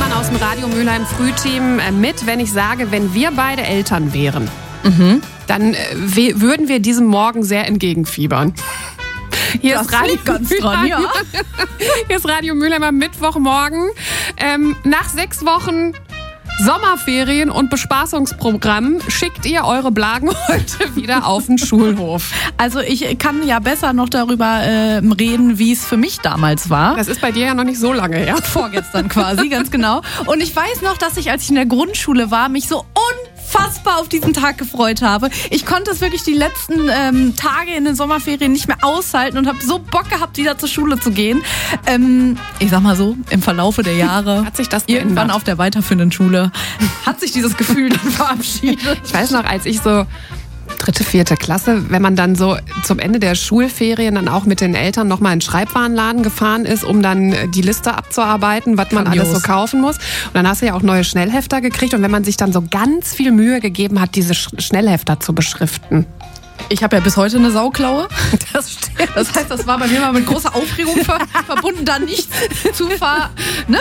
Stefan aus dem Radio Mülheim Frühteam mit, wenn ich sage, wenn wir beide Eltern wären, dann würden wir diesem Morgen sehr entgegenfiebern. Hier ist Radio ganz dran, ja. Hier ist Radio Mülheim am Mittwochmorgen. Nach 6 Wochen Sommerferien und Bespaßungsprogramm schickt ihr eure Blagen heute wieder auf den Schulhof. Also ich kann ja besser noch darüber reden, wie es für mich damals war. Das ist bei dir ja noch nicht so lange her. Vorgestern quasi, ganz genau. Und ich weiß noch, dass ich, als ich in der Grundschule war, mich so unfassbar auf diesen Tag gefreut habe. Ich konnte es wirklich die letzten Tage in den Sommerferien nicht mehr aushalten und habe so Bock gehabt, wieder zur Schule zu gehen. Ich sag mal so, im Verlaufe der Jahre, hat sich das irgendwann geändert. auf der weiterführenden Schule, hat sich dieses Gefühl dann verabschiedet. Ich weiß noch, als ich so 3., 4. Klasse, wenn man dann so zum Ende der Schulferien dann auch mit den Eltern nochmal in den Schreibwarenladen gefahren ist, um dann die Liste abzuarbeiten, was man alles so kaufen muss. Und dann hast du ja auch neue Schnellhefter gekriegt. Und wenn man sich dann so ganz viel Mühe gegeben hat, diese Schnellhefter zu beschriften. Ich habe ja bis heute eine Sauklaue. Das stimmt. Das heißt, das war bei mir mal mit großer Aufregung verbunden, da nichts zu ne?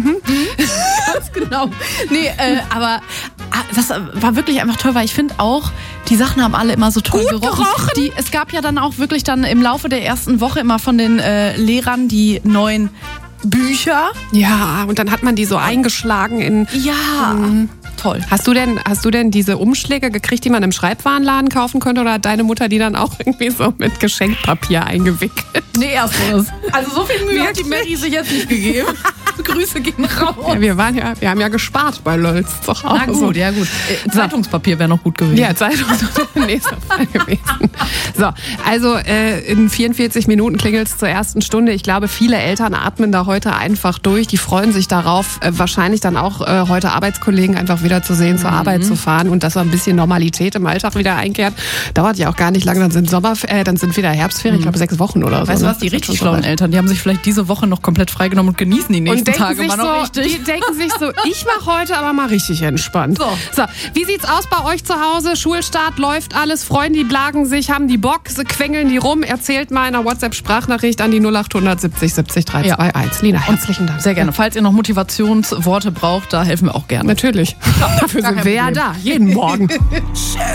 Ganz genau. Nee, aber das war wirklich einfach toll, weil ich finde auch, die Sachen haben alle immer so toll gerochen. Es gab ja dann auch wirklich dann im Laufe der ersten Woche immer von den Lehrern die neuen Bücher. Ja, und dann hat man die so eingeschlagen in... Ja, toll. Hast du denn diese Umschläge gekriegt, die man im Schreibwarenladen kaufen könnte, oder hat deine Mutter die dann auch irgendwie so mit Geschenkpapier eingewickelt? Nee, ersteres. Also so viel Mühe hat die Mary sich jetzt nicht gegeben. Grüße gehen raus. Ja, wir haben ja gespart bei Lölz zu Hause. Na gut, ja gut. Zeitungspapier wäre noch gut gewesen. Ja, Zeitungspapier nächster Fall gewesen. So, also in 44 Minuten klingelt es zur ersten Stunde. Ich glaube, viele Eltern atmen da heute einfach durch. Die freuen sich darauf, wahrscheinlich dann auch heute Arbeitskollegen einfach wieder zu sehen, zur Arbeit zu fahren und dass so ein bisschen Normalität im Alltag wieder einkehrt. Dauert ja auch gar nicht lange, dann sind wieder Herbstferien, ich glaube 6 Wochen oder so. Weißt du was, die richtig schlauen Eltern, die haben sich vielleicht diese Woche noch komplett freigenommen und genießen die nächsten Tage mal noch richtig. Die denken sich so, ich mache heute aber mal richtig entspannt. So, wie sieht's aus bei euch zu Hause? Schulstart, läuft alles, freuen die, blagen sich, haben die Bock, quengeln die rum? Erzählt mal in einer WhatsApp-Sprachnachricht an die 0800 70 70 321. Lina, herzlichen Dank. Sehr gerne. Falls ihr noch Motivationsworte braucht, da helfen wir auch gerne. Natürlich. Dafür sind wir ja da, jeden Morgen.